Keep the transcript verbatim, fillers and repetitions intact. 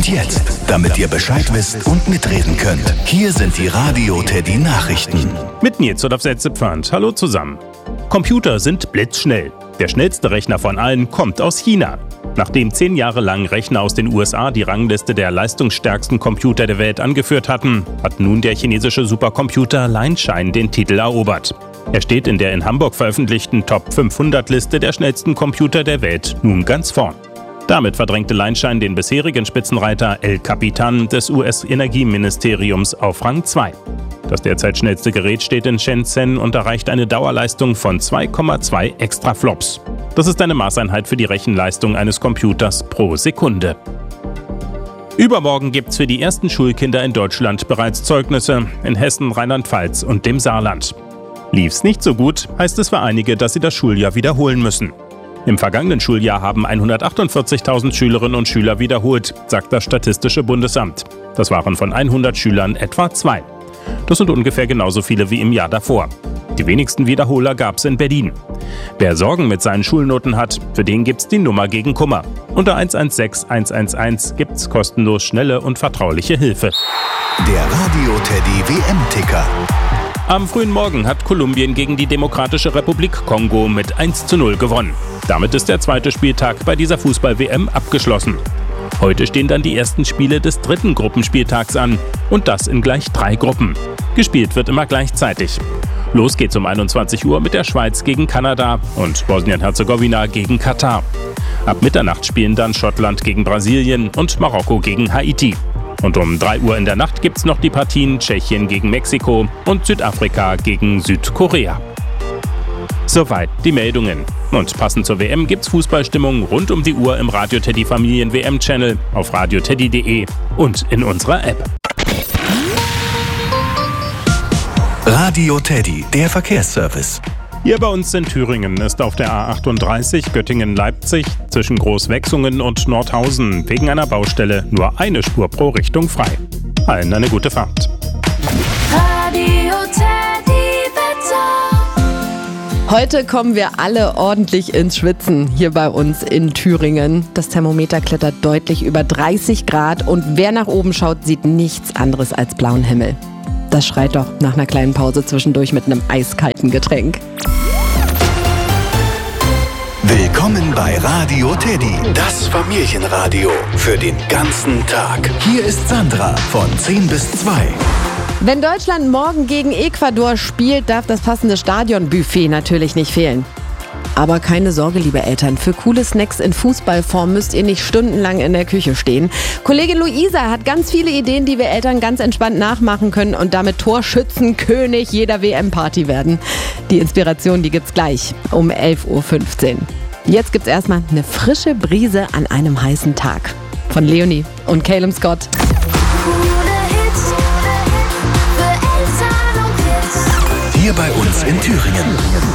Und jetzt, damit ihr Bescheid wisst und mitreden könnt, hier sind die Radio Teddy Nachrichten. Mit Nils oder auf Setze Pfand. Hallo zusammen. Computer sind blitzschnell. Der schnellste Rechner von allen kommt aus China. Nachdem zehn Jahre lang Rechner aus den U S A die Rangliste der leistungsstärksten Computer der Welt angeführt hatten, hat nun der chinesische Supercomputer Lianshine den Titel erobert. Er steht in der in Hamburg veröffentlichten Top fünfhundert Liste der schnellsten Computer der Welt nun ganz vorn. Damit verdrängte Lianshine den bisherigen Spitzenreiter El Capitan des U S-Energieministeriums auf Rang zwei. Das derzeit schnellste Gerät steht in Shenzhen und erreicht eine Dauerleistung von zwei Komma zwei Extraflops. Das ist eine Maßeinheit für die Rechenleistung eines Computers pro Sekunde. Übermorgen gibt's für die ersten Schulkinder in Deutschland bereits Zeugnisse in Hessen, Rheinland-Pfalz und dem Saarland. Lief's nicht so gut, heißt es für einige, dass sie das Schuljahr wiederholen müssen. Im vergangenen Schuljahr haben hundertachtundvierzigtausend Schülerinnen und Schüler wiederholt, sagt das Statistische Bundesamt. Das waren von hundert Schülern etwa zwei. Das sind ungefähr genauso viele wie im Jahr davor. Die wenigsten Wiederholer gab's in Berlin. Wer Sorgen mit seinen Schulnoten hat, für den gibt's die Nummer gegen Kummer. Unter eins eins sechs eins eins eins gibt's kostenlos schnelle und vertrauliche Hilfe. Der Radio Teddy W M-Ticker. Am frühen Morgen hat Kolumbien gegen die Demokratische Republik Kongo mit eins zu null gewonnen. Damit ist der zweite Spieltag bei dieser Fußball-W M abgeschlossen. Heute stehen dann die ersten Spiele des dritten Gruppenspieltags an. Und das in gleich drei Gruppen. Gespielt wird immer gleichzeitig. Los geht's um einundzwanzig Uhr mit der Schweiz gegen Kanada und Bosnien-Herzegowina gegen Katar. Ab Mitternacht spielen dann Schottland gegen Brasilien und Marokko gegen Haiti. Und um drei Uhr in der Nacht gibt's noch die Partien Tschechien gegen Mexiko und Südafrika gegen Südkorea. Soweit die Meldungen. Und passend zur W M gibt's Fußballstimmung rund um die Uhr im Radio Teddy Familien W M-Channel, auf radioteddy punkt de und in unserer App. Radio Teddy, der Verkehrsservice. Hier bei uns in Thüringen ist auf der A achtunddreißig Göttingen-Leipzig zwischen Großwechsungen und Nordhausen wegen einer Baustelle nur eine Spur pro Richtung frei. Allen eine gute Fahrt. Radio Teddy Wetter. Heute kommen wir alle ordentlich ins Schwitzen hier bei uns in Thüringen. Das Thermometer klettert deutlich über dreißig Grad und wer nach oben schaut, sieht nichts anderes als blauen Himmel. Das schreit doch nach einer kleinen Pause zwischendurch mit einem eiskalten Getränk. Willkommen bei Radio Teddy, das Familienradio für den ganzen Tag. Hier ist Sandra von zehn bis zwei. Wenn Deutschland morgen gegen Ecuador spielt, darf das passende Stadionbuffet natürlich nicht fehlen. Aber keine Sorge, liebe Eltern, für coole Snacks in Fußballform müsst ihr nicht stundenlang in der Küche stehen. Kollegin Luisa hat ganz viele Ideen, die wir Eltern ganz entspannt nachmachen können und damit Torschützenkönig jeder W M-Party werden. Die Inspiration, die gibt's gleich um elf Uhr fünfzehn. Jetzt gibt's erstmal eine frische Brise an einem heißen Tag. Von Leonie und Calum Scott. Hier bei uns in Thüringen.